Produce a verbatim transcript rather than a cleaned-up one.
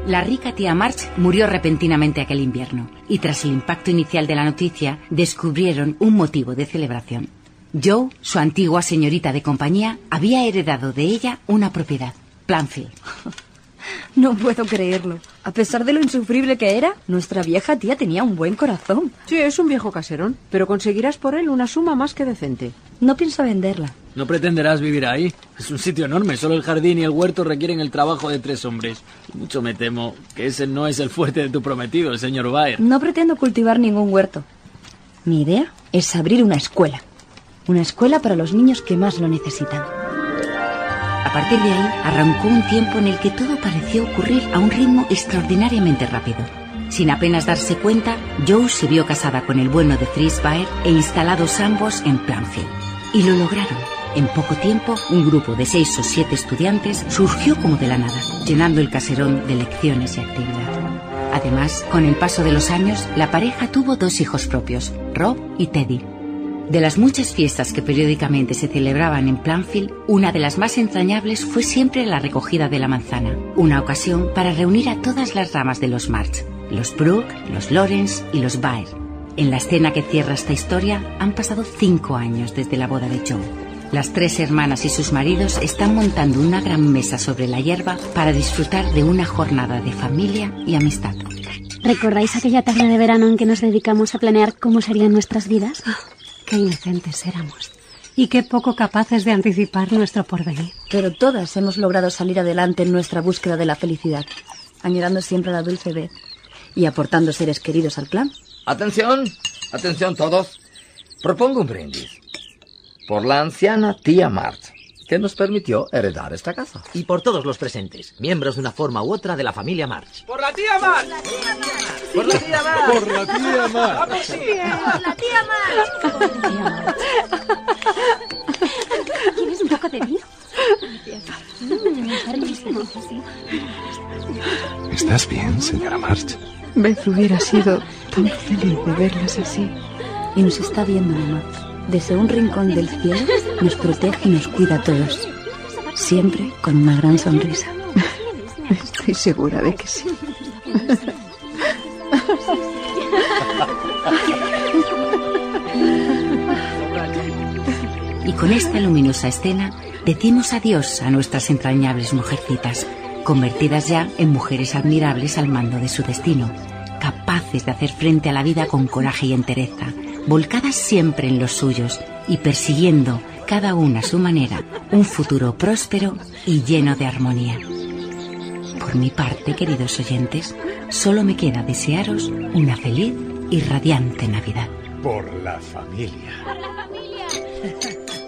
La rica tía March murió repentinamente aquel invierno y tras el impacto inicial de la noticia descubrieron un motivo de celebración. Joe, su antigua señorita de compañía, había heredado de ella una propiedad, Plumfield. No puedo creerlo. A pesar de lo insufrible que era, nuestra vieja tía tenía un buen corazón. Sí, es un viejo caserón, pero conseguirás por él una suma más que decente. No pienso venderla. No pretenderás vivir ahí. Es un sitio enorme. Solo el jardín y el huerto requieren el trabajo de tres hombres. Y mucho me temo que ese no es el fuerte de tu prometido, el señor Baer. No pretendo cultivar ningún huerto. Mi idea es abrir una escuela. Una escuela para los niños que más lo necesitan. A partir de ahí, arrancó un tiempo en el que todo pareció ocurrir a un ritmo extraordinariamente rápido. Sin apenas darse cuenta, Joe se vio casada con el bueno de Fritz Baer e instalados ambos en Plumfield. Y lo lograron. En poco tiempo, un grupo de seis o siete estudiantes surgió como de la nada, llenando el caserón de lecciones y actividad. Además, con el paso de los años, la pareja tuvo dos hijos propios, Rob y Teddy. De las muchas fiestas que periódicamente se celebraban en Plumfield, una de las más entrañables fue siempre la recogida de la manzana, una ocasión para reunir a todas las ramas de los March, los Brooke, los Lawrence y los Baer. En la escena que cierra esta historia han pasado cinco años desde la boda de Joe. Las tres hermanas y sus maridos están montando una gran mesa sobre la hierba para disfrutar de una jornada de familia y amistad. ¿Recordáis aquella tarde de verano en que nos dedicamos a planear cómo serían nuestras vidas? Qué inocentes éramos y qué poco capaces de anticipar nuestro porvenir. Pero todas hemos logrado salir adelante en nuestra búsqueda de la felicidad, añorando siempre a la dulce Beth y aportando seres queridos al clan. Atención, atención todos. Propongo un brindis por la anciana tía March, que nos permitió heredar esta casa. Y por todos los presentes, miembros de una forma u otra de la familia March. ¡Por la tía March! ¡Por la tía March! ¡Por la tía March! ¡Vamos, sí! ¡Por la tía March! ¿Quieres un poco de vino? ¿Estás bien, señora March? Beth hubiera sido tan feliz de verlas así. Y nos está viendo, mamá. Desde un rincón del cielo nos protege y nos cuida a todos. Siempre con una gran sonrisa. Estoy segura de que sí. Y con esta luminosa escena decimos adiós a nuestras entrañables mujercitas, convertidas ya en mujeres admirables al mando de su destino, capaces de hacer frente a la vida con coraje y entereza, volcadas siempre en los suyos y persiguiendo, cada una a su manera, un futuro próspero y lleno de armonía. Por mi parte, queridos oyentes, solo me queda desearos una feliz y radiante Navidad. Por la familia. Por la familia.